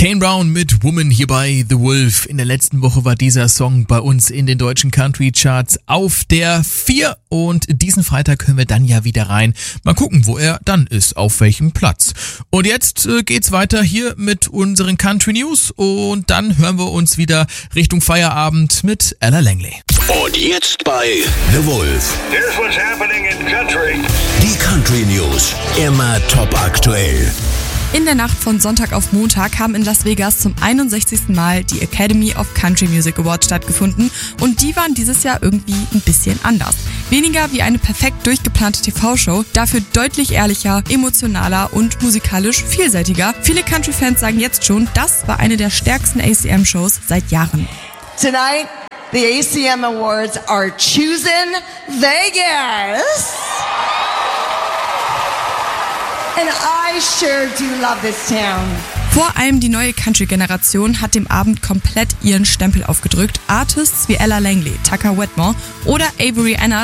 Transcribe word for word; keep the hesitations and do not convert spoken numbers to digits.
Kane Brown mit Woman hier bei The Wolf. In der letzten Woche war dieser Song bei uns in den deutschen Country Charts auf der vier und diesen Freitag hören wir dann ja wieder rein. Mal gucken, wo er dann ist, auf welchem Platz. Und jetzt äh, geht's weiter hier mit unseren Country News und dann hören wir uns wieder Richtung Feierabend mit Ella Langley. Und jetzt bei The Wolf. Here's what's happening in country. Die Country News, immer top aktuell. In der Nacht von Sonntag auf Montag haben in Las Vegas zum einundsechzigsten Mal die Academy of Country Music Awards stattgefunden und die waren dieses Jahr irgendwie ein bisschen anders. Weniger wie eine perfekt durchgeplante T V-Show, dafür deutlich ehrlicher, emotionaler und musikalisch vielseitiger. Viele Country-Fans sagen jetzt schon, das war eine der stärksten A C M-Shows seit Jahren. Tonight, the A C M Awards are choosing Vegas. And I sure do love this town. Vor allem die neue Country-Generation hat dem Abend komplett ihren Stempel aufgedrückt. Artists wie Ella Langley, Tucker Wetmore oder Avery Anna